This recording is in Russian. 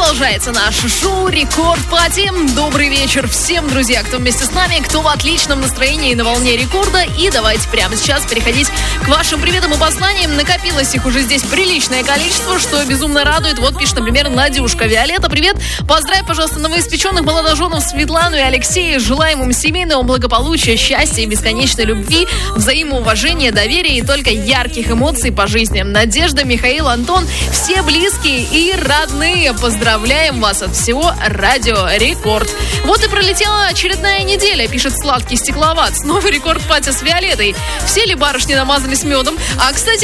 Продолжается наше шоу «Рекорд Пати». Добрый вечер всем, друзья, кто вместе с нами, кто в отличном настроении и на волне рекорда. И давайте прямо сейчас переходить к вашим приветам и посланиям. Накопилось их уже здесь приличное количество, что безумно радует. Вот пишет, например, Надюшка. Виолетта, привет. Поздравь, пожалуйста, новоиспеченных молодоженов Светлану и Алексея. Желаем им семейного благополучия, счастья и бесконечной любви, взаимоуважения, доверия и только ярких эмоций по жизни. Надежда, Михаил, Антон, все близкие и родные. Поздравляем вас от всего Радио Рекорд. Вот и пролетела очередная неделя, пишет Сладкий Стекловат. Снова Рекорд Пати с Виолеттой. Все ли барышни намазались медом? А, кстати,